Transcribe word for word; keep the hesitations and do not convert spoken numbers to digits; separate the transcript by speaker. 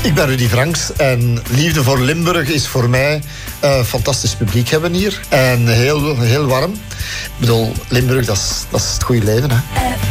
Speaker 1: Ik ben Rudy Franks en Liefde voor Limburg is voor mij een fantastisch publiek hebben hier. En heel, heel warm. Ik bedoel, Limburg, dat is, dat is het goede leven, hè.